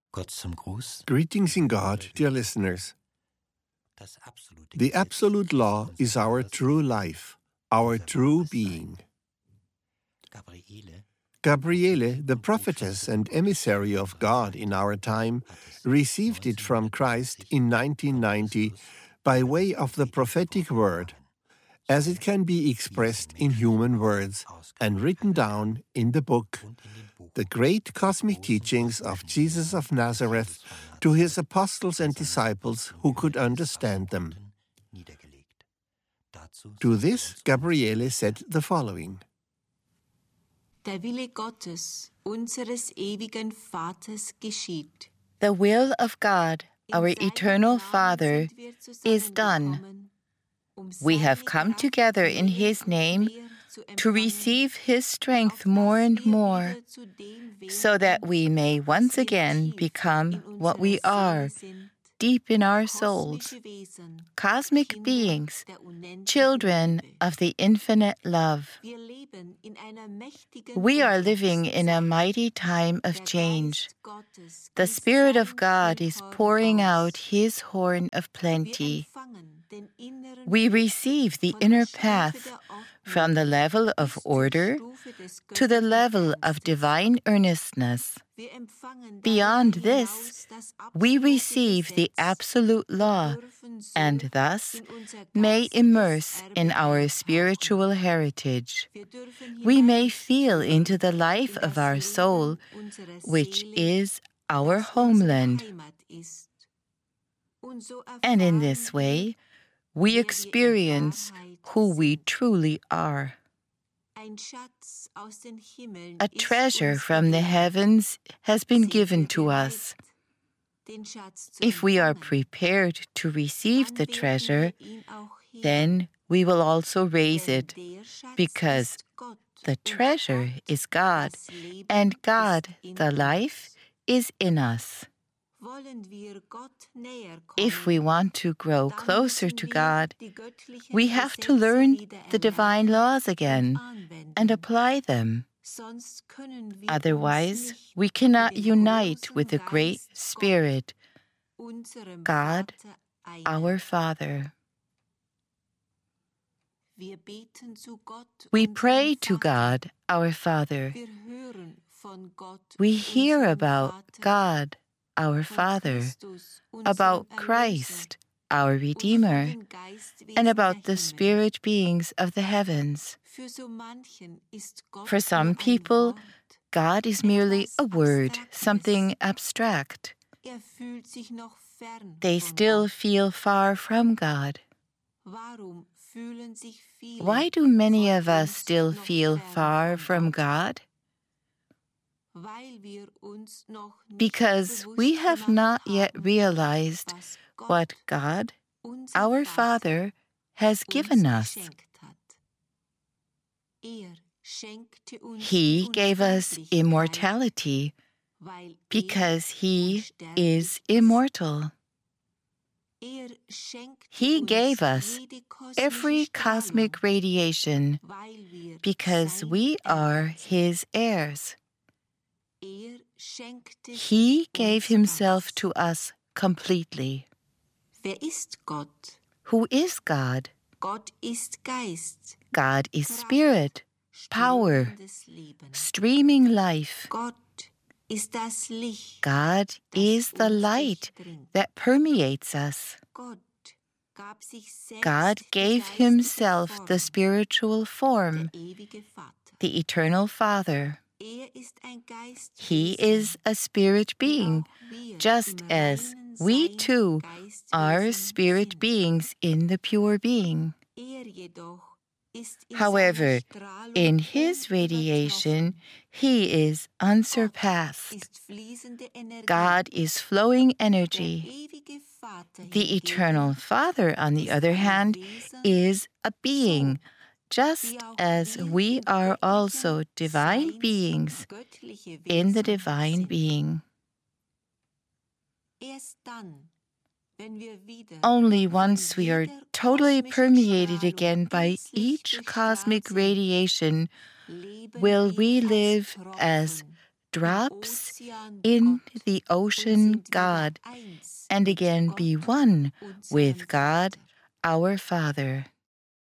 Gott zum Gruß. Greetings in God, dear listeners. The absolute law is our true life, our true being. Gabriele, the prophetess and emissary of God in our time, received it from Christ in 1990 by way of the prophetic word, as it can be expressed in human words and written down in the book, The Great Cosmic Teachings of Jesus of Nazareth to his apostles and disciples who could understand them. To this, Gabriele said the following. Der Wille Gottes, unseres ewigen Vaters, geschieht. The will of God, our eternal Father, is done. We have come together in His name to receive His strength more and more, so that we may once again become what we are, deep in our souls, cosmic beings, children of the infinite love. We are living in a mighty time of change. The Spirit of God is pouring out His horn of plenty. We receive the inner path from the level of order to the level of divine earnestness. Beyond this, we receive the absolute law and thus may immerse in our spiritual heritage. We may feel into the life of our soul, which is our homeland. And in this way, we experience who we truly are. A treasure from the heavens has been given to us. If we are prepared to receive the treasure, then we will also raise it, because the treasure is God, and God, the life, is in us. If we want to grow closer to God, we have to learn the divine laws again and apply them. Otherwise, we cannot unite with the Great Spirit, God, our Father. We pray to God, our Father. We hear about God, our Father, about Christ, our Redeemer, and about the spirit beings of the heavens. For some people, God is merely a word, something abstract. They still feel far from God. Why do many of us still feel far from God? Because we have not yet realized what God, our Father, has given us. He gave us immortality because He is immortal. He gave us every cosmic radiation because we are His heirs. He gave Himself to us completely. Who is God? God is spirit, power, streaming life. God is the light that permeates us. God gave Himself the spiritual form, the eternal Father. He is a spirit being, just as we too are spirit beings in the pure being. However, in His radiation, He is unsurpassed. God is flowing energy. The eternal Father, on the other hand, is a being, just as we are also divine beings in the divine being. Only once we are totally permeated again by each cosmic radiation will we live as drops in the ocean God, and again be one with God, our Father.